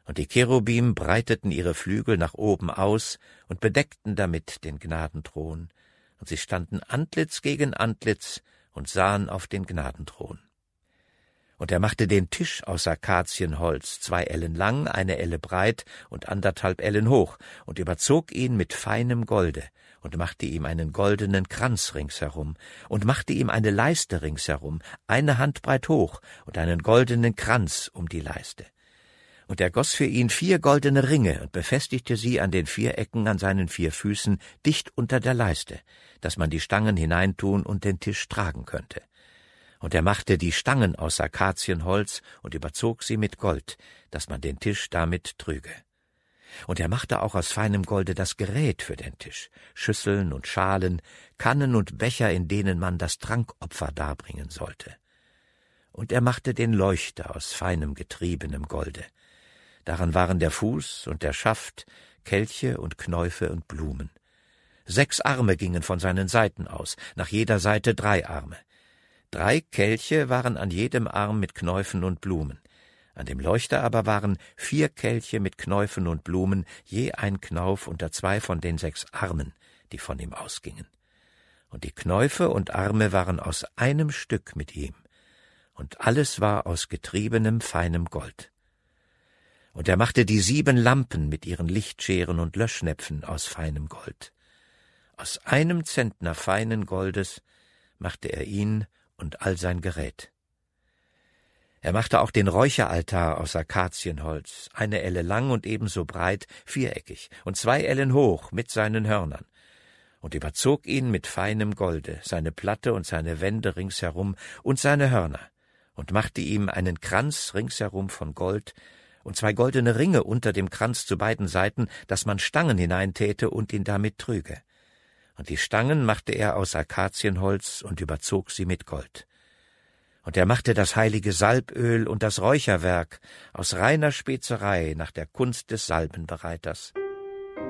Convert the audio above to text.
Und die Cherubim breiteten ihre Flügel nach oben aus und bedeckten damit den Gnadenthron. Und sie standen Antlitz gegen Antlitz und sahen auf den Gnadenthron. Und er machte den Tisch aus Akazienholz, 2 Ellen lang, 1 Elle breit und 1,5 Ellen hoch, und überzog ihn mit feinem Golde, und machte ihm einen goldenen Kranz ringsherum, und machte ihm eine Leiste ringsherum, 1 Handbreit hoch, und einen goldenen Kranz um die Leiste. Und er goss für ihn 4 goldene Ringe und befestigte sie an den 4 Ecken an seinen 4 Füßen dicht unter der Leiste, dass man die Stangen hineintun und den Tisch tragen könnte. Und er machte die Stangen aus Akazienholz und überzog sie mit Gold, dass man den Tisch damit trüge. Und er machte auch aus feinem Golde das Gerät für den Tisch, Schüsseln und Schalen, Kannen und Becher, in denen man das Trankopfer darbringen sollte. Und er machte den Leuchter aus feinem getriebenem Golde. Daran waren der Fuß und der Schaft, Kelche und Knäufe und Blumen. 6 Arme gingen von seinen Seiten aus, nach jeder Seite 3 Arme. 3 Kelche waren an jedem Arm mit Knäufen und Blumen. An dem Leuchter aber waren 4 Kelche mit Knäufen und Blumen, je ein Knauf unter 2 von den 6 Armen, die von ihm ausgingen. Und die Knäufe und Arme waren aus einem Stück mit ihm, und alles war aus getriebenem feinem Gold. Und er machte die 7 Lampen mit ihren Lichtscheren und Löschnäpfen aus feinem Gold. Aus einem Zentner feinen Goldes machte er ihn und all sein Gerät. Er machte auch den Räucheraltar aus Akazienholz, 1 Elle lang und ebenso breit, viereckig, und 2 Ellen hoch mit seinen Hörnern, und überzog ihn mit feinem Golde, seine Platte und seine Wände ringsherum und seine Hörner, und machte ihm einen Kranz ringsherum von Gold und 2 goldene Ringe unter dem Kranz zu beiden Seiten, dass man Stangen hineintäte und ihn damit trüge. Und die Stangen machte er aus Akazienholz und überzog sie mit Gold. Und er machte das heilige Salböl und das Räucherwerk aus reiner Spezerei nach der Kunst des Salbenbereiters.